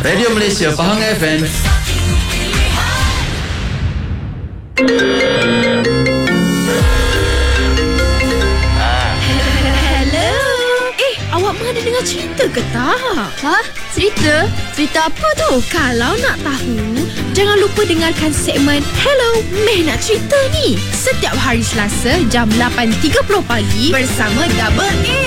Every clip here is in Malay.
Radio Malaysia Pahang FM. Awak pernah dengar cerita ke tak? Ha? Cerita? Cerita apa tu? Kalau nak tahu, jangan lupa dengarkan segmen Hello, Meh Nak Cerita ni. Setiap hari Selasa, jam 8.30 pagi bersama Double A.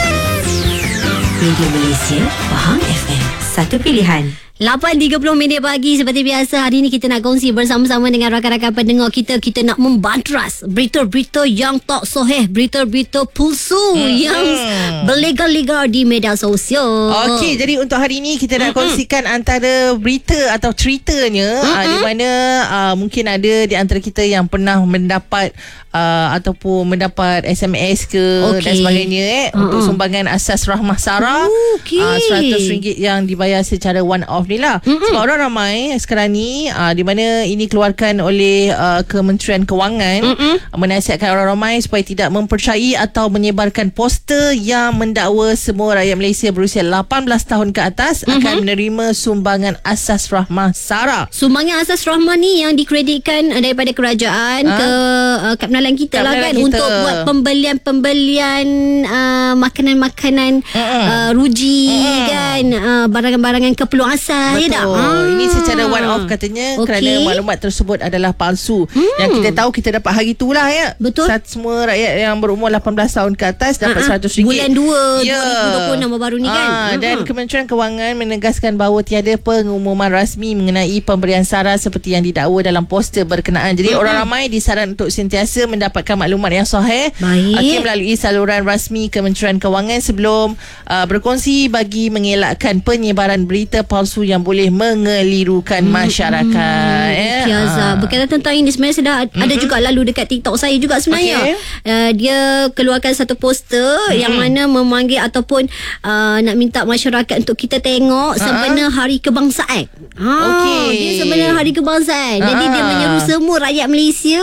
Radio Malaysia Pahang FM. Satu pilihan. 8.30 pagi seperti biasa. Hari ini kita nak kongsi bersama-sama dengan rakan-rakan pendengar kita. Kita nak membantras berita-berita yang tak sahih, berita-berita palsu yang berlegar-legar di media sosial. Okey, jadi untuk hari ini kita nak kongsikan antara berita atau ceritanya di mana mungkin ada di antara kita yang pernah mendapat ataupun mendapat SMS ke dan sebagainya untuk sumbangan asas Rahmah Sarah. RM100 yang dibayar secara one off ni lah. Sebab orang ramai sekarang ni di mana ini keluarkan oleh Kementerian Kewangan menasihatkan orang ramai supaya tidak mempercayai atau menyebarkan poster yang mendakwa semua rakyat Malaysia berusia 18 tahun ke atas akan menerima sumbangan asas Rahmah Sarah. Sumbangan asas Rahmah ni yang dikreditkan daripada kerajaan ke Kap Nalan kita lah kan, kita. Untuk buat pembelian makanan-makanan ruji kan, barangan-barangan keperluan asal. Betul. Ya tak? Ini secara one off katanya kerana maklumat tersebut adalah palsu. Yang kita tahu kita dapat hari tu lah ya. Betul. Semua rakyat yang berumur 18 tahun ke atas dapat RM100. Bulan 2 2026 baru ni kan. Dan Kementerian Kewangan menegaskan bahawa tiada pengumuman rasmi mengenai pemberian sara seperti yang didakwa dalam poster berkenaan. Jadi orang ramai disaran untuk sentiasa mendapatkan maklumat yang sahih melalui saluran rasmi Kementerian Kewangan sebelum berkongsi bagi mengelakkan penyebaran berita palsu yang boleh mengelirukan masyarakat. Kiaza, berkaitan tentang ini sebenarnya sudah ada juga lalu dekat TikTok saya juga sebenarnya. Dia keluarkan satu poster yang mana memanggil ataupun nak minta masyarakat untuk kita tengok sempena Hari Kebangsaan. Dia sempena Hari Kebangsaan. Jadi dia menyeru semua rakyat Malaysia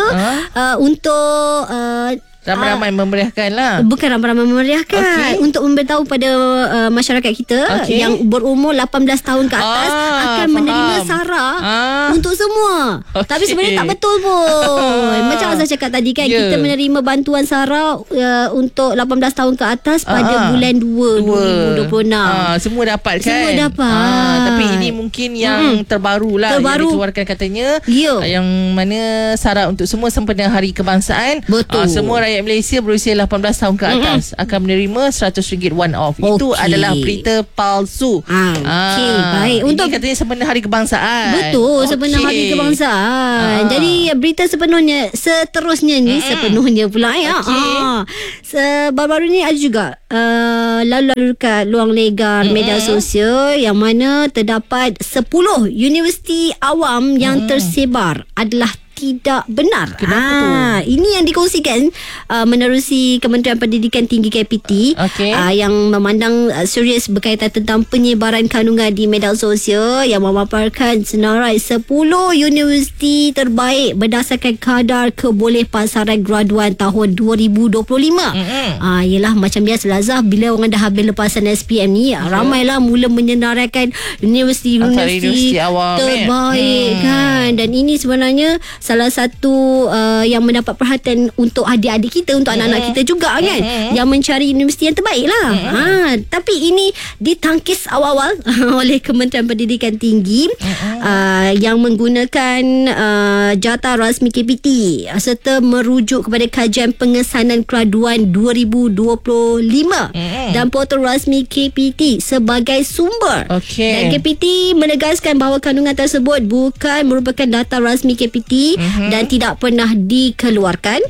untuk ramai-ramai memeriahkan lah. Bukan ramai-ramai memeriahkan, untuk memberitahu pada masyarakat kita yang berumur 18 tahun ke atas akan menerima sara untuk semua. Tapi sebenarnya tak betul pun. Macam Azhar cakap tadi kan, kita menerima bantuan sara untuk 18 tahun ke atas pada bulan 2 2026. Semua dapat kan? Semua dapat. Tapi ini mungkin yang terbaru lah, yang dikeluarkan katanya, yang mana sara untuk semua sempena Hari Kebangsaan. Betul. Semua rakyat Malaysia berusia 18 tahun ke atas akan menerima RM100 one off. Itu adalah berita palsu. Baik. Ini katanya sempena Hari Kebangsaan. Betul, sempena Hari Kebangsaan. Jadi berita seterusnya ni sepenuhnya pula ya. Baru-baru ni ada juga lalu-lalu dekat luang legar media sosial yang mana terdapat 10 universiti awam yang tersebar adalah tidak benar. Ini yang dikongsikan menerusi Kementerian Pendidikan Tinggi KPT yang memandang serius berkaitan tentang penyebaran kandungan di media sosial yang memaparkan senarai 10 universiti terbaik berdasarkan kadar kebolehpasaran graduan tahun 2025. Yelah macam biasa Zah, bila orang dah habis lepasan SPM ni ramailah mula menyenaraikan universiti-universiti terbaik kan. Dan ini sebenarnya salah satu yang mendapat perhatian untuk adik-adik kita, untuk anak-anak kita juga kan, yang mencari universiti yang terbaik lah. Tapi ini ditangkis awal-awal oleh Kementerian Pendidikan Tinggi yang menggunakan jata rasmi KPT serta merujuk kepada kajian pengesanan graduan 2025 dan portal rasmi KPT sebagai sumber. Dan KPT menegaskan bahawa kandungan tersebut bukan merupakan data rasmi KPT dan tidak pernah dikeluarkan,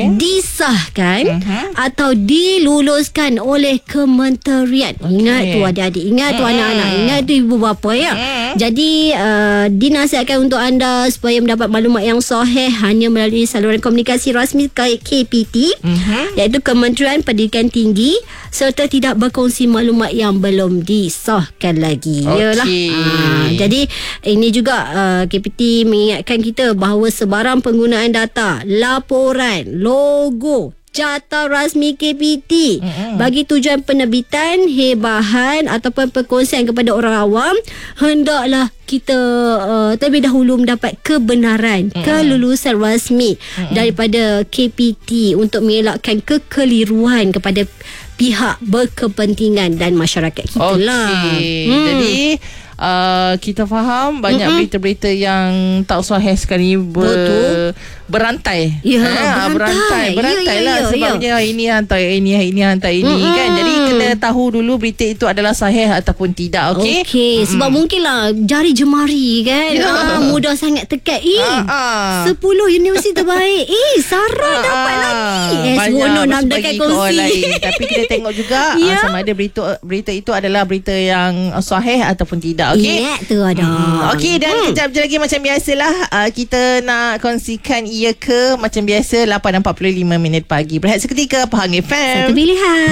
disahkan atau diluluskan oleh kementerian. Ingat tu adik-adik, ingat tu anak-anak, ingat tu ibu bapa ya. Jadi dinasihatkan untuk anda supaya mendapat maklumat yang sahih hanya melalui saluran komunikasi rasmi KPT, iaitu Kementerian Pendidikan Tinggi, serta tidak berkongsi maklumat yang belum disahkan lagi. Yalah. Jadi ini juga KPT mengingatkan kita bahawa sebarang penggunaan data, laporan, logo, jata rasmi KPT bagi tujuan penerbitan, hebahan ataupun perkongsian kepada orang awam, hendaklah kita terlebih dahulu mendapat kebenaran, kelulusan rasmi daripada KPT untuk mengelakkan kekeliruan kepada pihak berkepentingan dan masyarakat kita lah. Jadi kita faham banyak berita-berita yang tak sahih sekali berantai. Berantai lah sebabnya ini hantar ini kan. Jadi kena tahu dulu berita itu adalah sahih ataupun tidak. Okey. Sebab mungkinlah jari jemari kan. Mudah sangat tekat. 10 universiti terbaik. Sarah dapat lagi. Banyak nak bagi ke orang lain. Tapi kita tengok juga sama ada berita itu adalah berita yang sahih ataupun tidak. Okey. Tu ada. Okey, dan kejap je lagi macam biasalah kita nak kongsikan ia ke macam biasa 8.45 pagi. Berehat seketika Pahang FM. Satu pilihan.